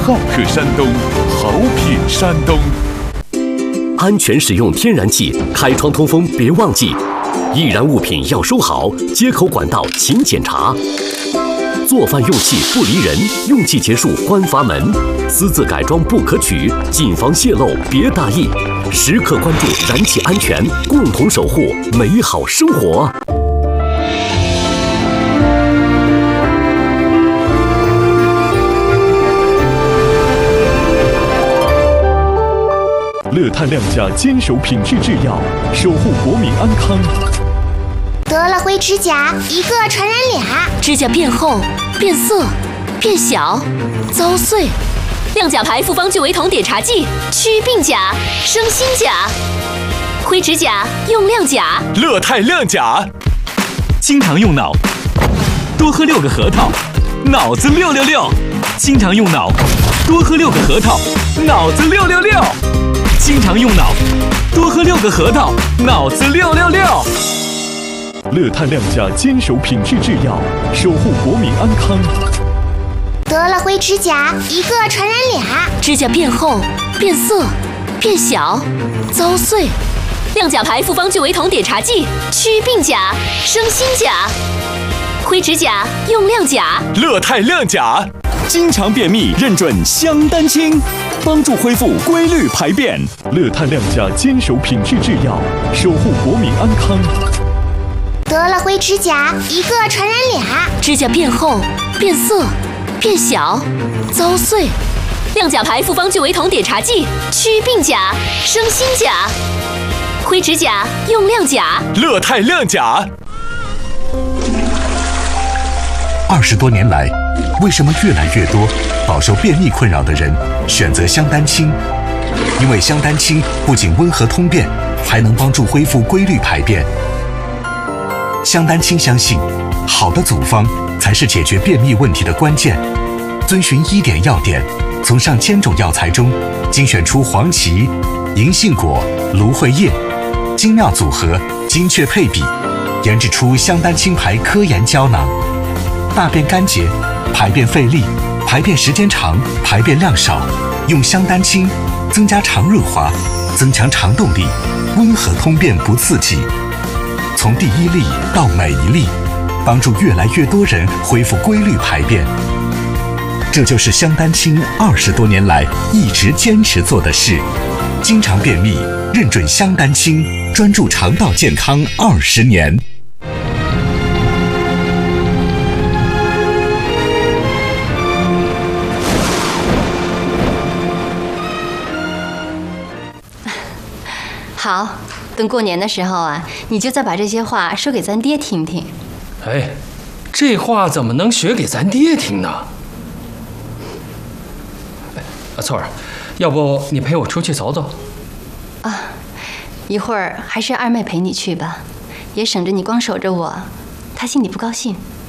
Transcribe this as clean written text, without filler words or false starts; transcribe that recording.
好客山东，好品山东。 安全使用天然气，开窗通风别忘记。易燃物品要收好，接口管道勤检查。做饭用气不离人，用气结束关阀门。私自改装不可取，谨防泄漏别大意。时刻关注燃气安全，共同守护美好生活。 乐泰亮价坚守品质制药，守护国民安康。 得了灰指甲，一个传染俩， 指甲变厚、变色、变小、遭碎。亮甲牌复方聚维酮碘茶剂，祛病甲，生新甲。灰指甲用亮甲， 乐泰亮甲。 经常用脑，多喝6个核桃，脑子666。经常用脑，多喝6个核桃，脑子666。经常用脑，多喝6个核桃，脑子666。 乐泰亮价坚守品质制药，守护国民安康。 得了灰指甲，一个传染俩， 指甲变厚、变色、变小、遭碎。亮甲牌复方聚维酮碘茶剂，祛病甲，生新甲。灰指甲用亮甲， 乐泰亮甲。 经常便秘认准香丹清，帮助恢复规律排便。 乐泰亮价坚守品质制药，守护国民安康。 得了灰指甲，一个传染俩， 指甲变厚、变色、变小、遭碎。亮甲牌复方聚维酮碘茶剂，祛病甲，生新甲。灰指甲用亮甲， 乐泰亮甲。 20多年来，为什么越来越多饱受便秘困扰的人选择香丹清？因为香丹清不仅温和通便，还能帮助恢复规律排便。香丹清相信，好的组方才是解决便秘问题的关键。遵循1点要点，从上千种药材中精选出黄芪、银杏果、芦荟叶，精妙组合，精确配比，研制出香丹清牌科研胶囊。大便干结、排便费力、排便时间长、排便量少，用香丹清增加肠润滑，增强肠动力，温和通便不刺激。从第1粒到每1粒，帮助越来越多人恢复规律排便。这就是香丹清20多年来一直坚持做的事。经常便秘，认准香丹清，专注肠道健康20年。 好，等过年的时候啊，你就再把这些话说给咱爹听听。 哎，这话怎么能学给咱爹听呢？哎，阿翠儿，要不你陪我出去走走？ 啊，一会儿还是二妹陪你去吧，也省着你光守着我，她心里不高兴。